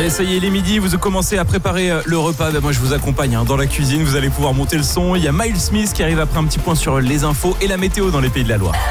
Allez, ça y est, il est midi, vous commencez à préparer le repas. Moi, je vous accompagne dans la cuisine, vous allez pouvoir monter le son. Il y a Miles Smith qui arrive après un petit point sur les infos et la météo dans les Pays de la Loire.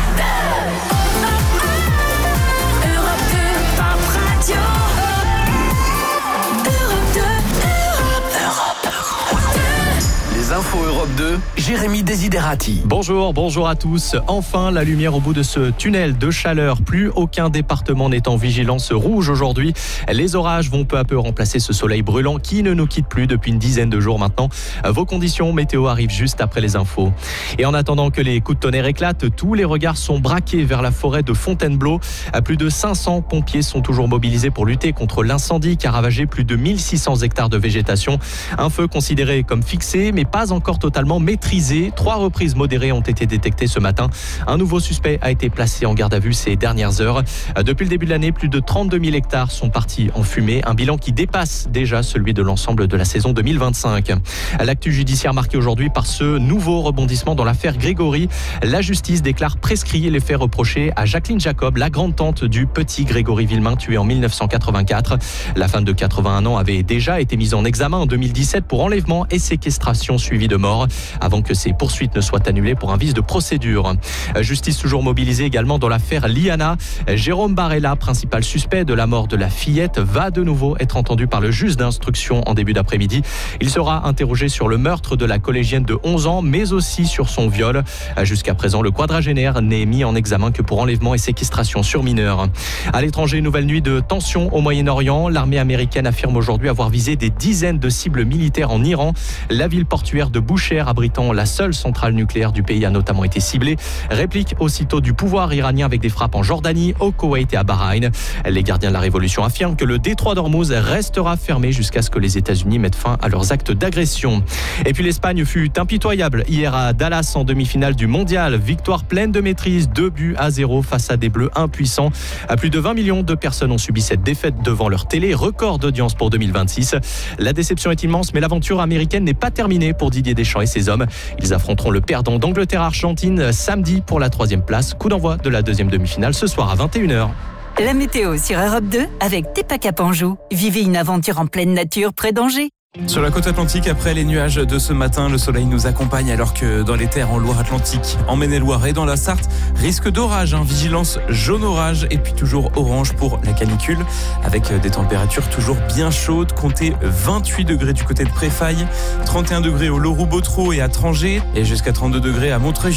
Info Europe 2, Jérémy Desiderati. Bonjour à tous. Enfin, la lumière au bout de ce tunnel de chaleur. Plus aucun département n'est en vigilance rouge aujourd'hui. Les orages vont peu à peu remplacer ce soleil brûlant qui ne nous quitte plus depuis une dizaine de jours maintenant. Vos conditions météo arrivent juste après les infos. Et en attendant que les coups de tonnerre éclatent, tous les regards sont braqués vers la forêt de Fontainebleau. Plus de 500 pompiers sont toujours mobilisés pour lutter contre l'incendie qui a ravagé plus de 1600 hectares de végétation. Un feu considéré comme fixé, mais pas encore totalement maîtrisé. 3 reprises modérées ont été détectées ce matin. Un nouveau suspect a été placé en garde à vue ces dernières heures. Depuis le début de l'année, plus de 32 000 hectares sont partis en fumée. Un bilan qui dépasse déjà celui de l'ensemble de la saison 2025. L'actu judiciaire marquée aujourd'hui par ce nouveau rebondissement dans l'affaire Grégory. La justice déclare prescrit les faits reprochés à Jacqueline Jacob, la grande-tante du petit Grégory Villemain tué en 1984. La femme de 81 ans avait déjà été mise en examen en 2017 pour enlèvement et séquestration suivi de mort avant que ces poursuites ne soient annulées pour un vice de procédure. Justice toujours mobilisée également dans l'affaire Liana. Jérôme Barella, principal suspect de la mort de la fillette, va de nouveau être entendu par le juge d'instruction en début d'après-midi. Il sera interrogé sur le meurtre de la collégienne de 11 ans, mais aussi sur son viol. Jusqu'à présent, le quadragénaire n'est mis en examen que pour enlèvement et séquestration sur mineur. À l'étranger, nouvelle nuit de tension au Moyen-Orient. L'armée américaine affirme aujourd'hui avoir visé des dizaines de cibles militaires en Iran. La ville portuaire de Boucher, abritant la seule centrale nucléaire du pays, a notamment été ciblée. Réplique aussitôt du pouvoir iranien avec des frappes en Jordanie, au Koweït et à Bahreïn. Les gardiens de la révolution affirment que le détroit d'Ormuz restera fermé jusqu'à ce que les États-Unis mettent fin à leurs actes d'agression. Et puis l'Espagne fut impitoyable hier à Dallas en demi-finale du mondial. Victoire pleine de maîtrise, 2-0 face à des Bleus impuissants. Plus de 20 millions de personnes ont subi cette défaite devant leur télé, record d'audience pour 2026. La déception est immense, mais l'aventure américaine n'est pas terminée pour Didier Deschamps et ses hommes. Ils affronteront le perdant d'Angleterre-Argentine samedi pour la 3e place. Coup d'envoi de la 2e demi-finale ce soir à 21h. La météo sur Europe 2 avec Tepa Anjou. Vivez une aventure en pleine nature près d'Angers. Sur la côte atlantique, après les nuages de ce matin, le soleil nous accompagne alors que dans les terres en Loire-Atlantique, en Maine-et-Loire et dans la Sarthe, risque d'orage, vigilance jaune orage et puis toujours orange pour la canicule avec des températures toujours bien chaudes. Comptez 28 degrés du côté de Préfaille, 31 degrés au Loroux-Bottereau et à Trangé et jusqu'à 32 degrés à Montreuil.